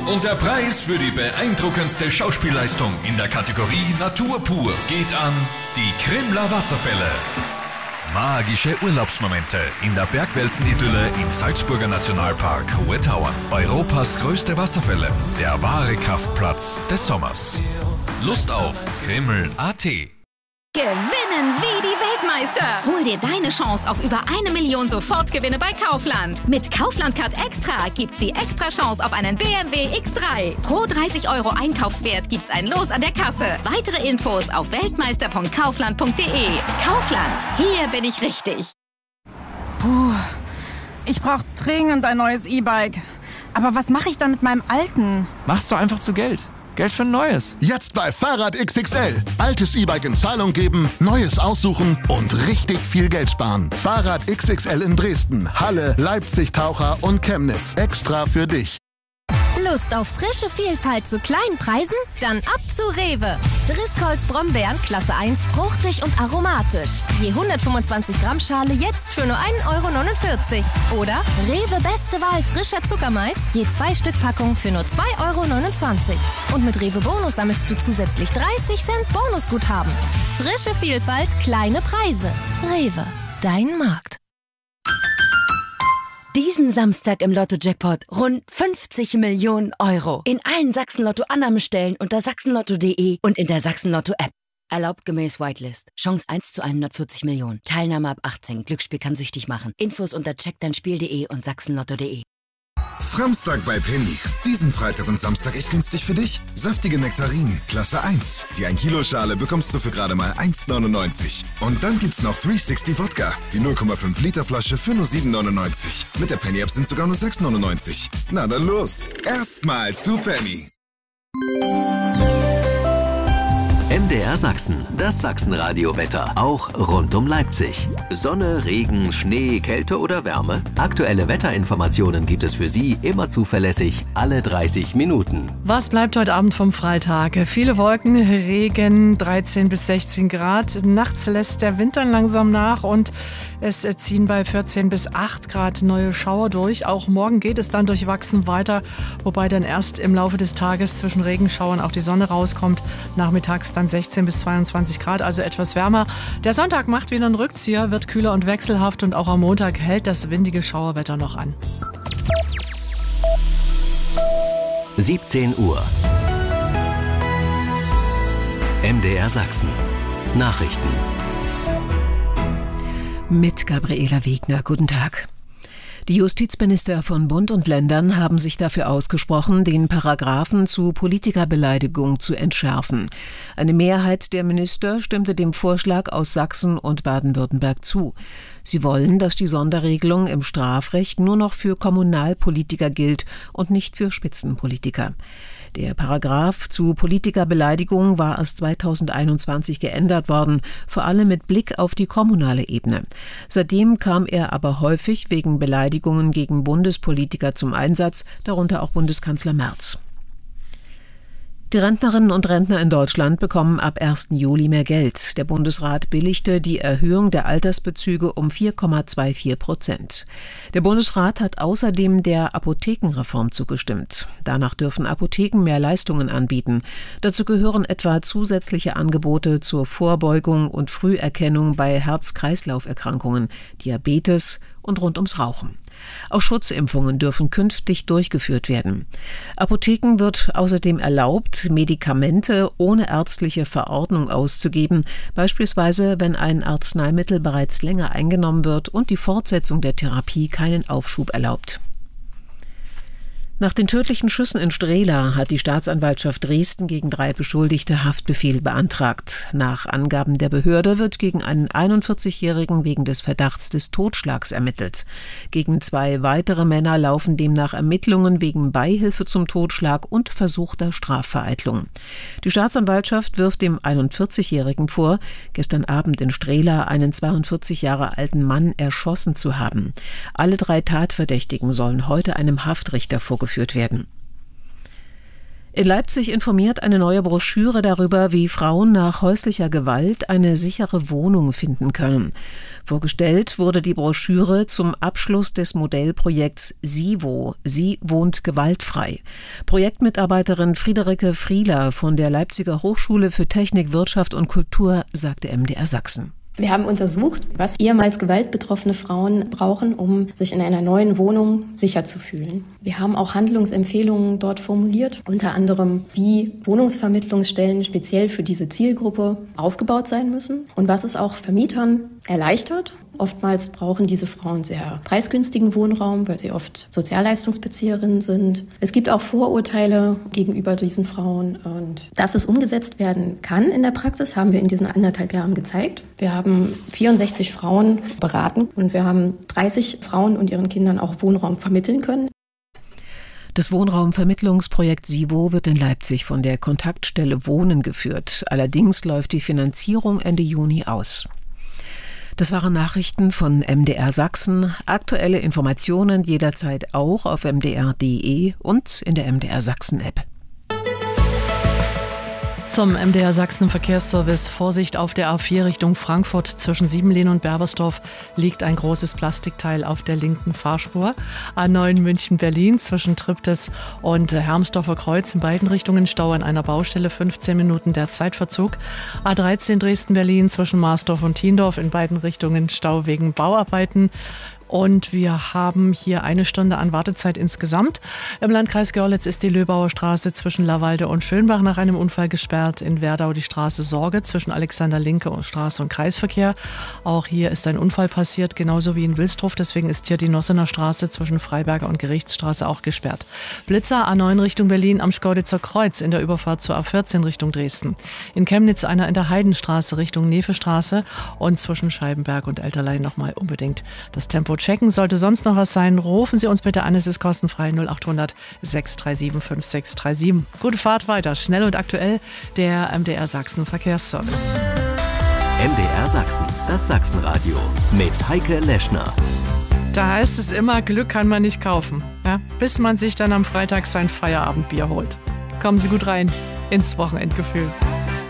Und der Preis für die beeindruckendste Schauspielleistung in der Kategorie Natur pur geht an die Krimler Wasserfälle. Magische Urlaubsmomente in der Bergweltenidylle im Salzburger Nationalpark Hohe Tauern. Europas größte Wasserfälle, der wahre Kraftplatz des Sommers. Lust auf Krimml.at. Gewinnen wie die Weltmeister. Hol dir deine Chance auf über 1 Million Sofortgewinne bei Kaufland. Mit Kaufland Card Extra gibt's die extra Chance auf einen BMW X3. Pro 30 € Einkaufswert gibt's ein Los an der Kasse. Weitere Infos auf weltmeister.kaufland.de. Kaufland, hier bin ich richtig. Puh, ich brauche dringend ein neues E-Bike. Aber was mache ich dann mit meinem alten? Mach's doch einfach zu Geld. Geld für ein neues. Jetzt bei Fahrrad XXL. Altes E-Bike in Zahlung geben, neues aussuchen und richtig viel Geld sparen. Fahrrad XXL in Dresden, Halle, Leipzig, Taucher und Chemnitz. Extra für dich. Lust auf frische Vielfalt zu kleinen Preisen? Dann ab zu Rewe. Driscolls Brombeeren Klasse 1 fruchtig und aromatisch. Je 125 Gramm Schale jetzt für nur 1,49 €. Oder Rewe Beste Wahl frischer Zuckermais, je 2 Stück Packung für nur 2,29 €. Und mit Rewe Bonus sammelst du zusätzlich 30 Cent Bonusguthaben. Frische Vielfalt, kleine Preise. Rewe, dein Markt. Diesen Samstag im Lotto-Jackpot rund 50 Millionen €. In allen Sachsen-Lotto-Annahmestellen unter sachsenlotto.de und in der Sachsen-Lotto-App. Erlaubt gemäß Whitelist. Chance 1 zu 140 Millionen. Teilnahme ab 18. Glücksspiel kann süchtig machen. Infos unter checkdeinspiel.de und sachsenlotto.de. Samstag bei Penny. Diesen Freitag und Samstag echt günstig für dich. Saftige Nektarinen, Klasse 1. Die 1 Kilo Schale bekommst du für gerade mal 1,99. Und dann gibt's noch 360 Wodka. Die 0,5 Liter Flasche für nur 7,99. Mit der Penny-App sind sogar nur 6,99. Na dann los. Erstmal zu Penny. MDR Sachsen, das Sachsenradio-Wetter, auch rund um Leipzig. Sonne, Regen, Schnee, Kälte oder Wärme? Aktuelle Wetterinformationen gibt es für Sie immer zuverlässig, alle 30 Minuten. Was bleibt heute Abend vom Freitag? Viele Wolken, Regen, 13 bis 16 Grad. Nachts lässt der Wind dann langsam nach und es ziehen bei 14 bis 8 Grad neue Schauer durch. Auch morgen geht es dann durchwachsen weiter, wobei dann erst im Laufe des Tages zwischen Regenschauern auch die Sonne rauskommt. Nachmittags dann 16 bis 22 Grad, also etwas wärmer. Der Sonntag macht wieder einen Rückzieher, wird kühler und wechselhaft und auch am Montag hält das windige Schauerwetter noch an. 17 Uhr. MDR Sachsen. Nachrichten. Mit Gabriela Wegner. Guten Tag. Die Justizminister von Bund und Ländern haben sich dafür ausgesprochen, den Paragraphen zu Politikerbeleidigung zu entschärfen. Eine Mehrheit der Minister stimmte dem Vorschlag aus Sachsen und Baden-Württemberg zu. Sie wollen, dass die Sonderregelung im Strafrecht nur noch für Kommunalpolitiker gilt und nicht für Spitzenpolitiker. Der Paragraph zu Politikerbeleidigung war erst 2021 geändert worden, vor allem mit Blick auf die kommunale Ebene. Seitdem kam er aber häufig wegen Beleidigungen gegen Bundespolitiker zum Einsatz, darunter auch Bundeskanzler Merz. Die Rentnerinnen und Rentner in Deutschland bekommen ab 1. Juli mehr Geld. Der Bundesrat billigte die Erhöhung der Altersbezüge um 4,24%. Der Bundesrat hat außerdem der Apothekenreform zugestimmt. Danach dürfen Apotheken mehr Leistungen anbieten. Dazu gehören etwa zusätzliche Angebote zur Vorbeugung und Früherkennung bei Herz-Kreislauf-Erkrankungen, Diabetes und rund ums Rauchen. Auch Schutzimpfungen dürfen künftig durchgeführt werden. Apotheken wird außerdem erlaubt, Medikamente ohne ärztliche Verordnung auszugeben, beispielsweise wenn ein Arzneimittel bereits länger eingenommen wird und die Fortsetzung der Therapie keinen Aufschub erlaubt. Nach den tödlichen Schüssen in Strehla hat die Staatsanwaltschaft Dresden gegen 3 Beschuldigte Haftbefehl beantragt. Nach Angaben der Behörde wird gegen einen 41-Jährigen wegen des Verdachts des Totschlags ermittelt. Gegen 2 weitere Männer laufen demnach Ermittlungen wegen Beihilfe zum Totschlag und versuchter Strafvereitlung. Die Staatsanwaltschaft wirft dem 41-Jährigen vor, gestern Abend in Strehla einen 42 Jahre alten Mann erschossen zu haben. Alle 3 Tatverdächtigen sollen heute einem Haftrichter vorgeführt werden. In Leipzig informiert eine neue Broschüre darüber, wie Frauen nach häuslicher Gewalt eine sichere Wohnung finden können. Vorgestellt wurde die Broschüre zum Abschluss des Modellprojekts SIVO. Sie wohnt gewaltfrei. Projektmitarbeiterin Friederike Frieler von der Leipziger Hochschule für Technik, Wirtschaft und Kultur sagte MDR Sachsen. Wir haben untersucht, was ehemals gewaltbetroffene Frauen brauchen, um sich in einer neuen Wohnung sicher zu fühlen. Wir haben auch Handlungsempfehlungen dort formuliert, unter anderem, wie Wohnungsvermittlungsstellen speziell für diese Zielgruppe aufgebaut sein müssen und was es auch Vermietern erleichtert. Oftmals brauchen diese Frauen sehr preisgünstigen Wohnraum, weil sie oft Sozialleistungsbezieherinnen sind. Es gibt auch Vorurteile gegenüber diesen Frauen. Und dass es umgesetzt werden kann in der Praxis, haben wir in diesen 1,5 Jahren gezeigt. Wir haben 64 Frauen beraten und wir haben 30 Frauen und ihren Kindern auch Wohnraum vermitteln können. Das Wohnraumvermittlungsprojekt SIVO wird in Leipzig von der Kontaktstelle Wohnen geführt. Allerdings läuft die Finanzierung Ende Juni aus. Das waren Nachrichten von MDR Sachsen. Aktuelle Informationen jederzeit auch auf mdr.de und in der MDR Sachsen App. Zum MDR Sachsen Verkehrsservice. Vorsicht auf der A4 Richtung Frankfurt. Zwischen Siebenlehn und Berbersdorf liegt ein großes Plastikteil auf der linken Fahrspur. A9 München-Berlin zwischen Triptis und Hermsdorfer Kreuz in beiden Richtungen Stau an einer Baustelle, 15 Minuten der Zeitverzug. A13 Dresden-Berlin zwischen Marsdorf und Thiendorf in beiden Richtungen Stau wegen Bauarbeiten. Und wir haben hier 1 Stunde an Wartezeit insgesamt. Im Landkreis Görlitz ist die Löbauer Straße zwischen Lawalde und Schönbach nach einem Unfall gesperrt. In Werdau die Straße Sorge zwischen Alexander-Linke-Straße und Kreisverkehr. Auch hier ist ein Unfall passiert, genauso wie in Wilsdruff. Deswegen ist hier die Nossener Straße zwischen Freiberger und Gerichtsstraße auch gesperrt. Blitzer A9 Richtung Berlin am Schkeuditzer Kreuz in der Überfahrt zur A14 Richtung Dresden. In Chemnitz einer in der Heidenstraße Richtung Nefestraße und zwischen Scheibenberg und Elterlein nochmal unbedingt das Tempo checken. Sollte sonst noch was sein, rufen Sie uns bitte an. Es ist kostenfrei 0800 637 5637. Gute Fahrt weiter. Schnell und aktuell der MDR Sachsen Verkehrsservice. MDR Sachsen, das Sachsenradio mit Heike Leschner. Da heißt es immer, Glück kann man nicht kaufen, ja? Bis man sich dann am Freitag sein Feierabendbier holt. Kommen Sie gut rein ins Wochenendgefühl.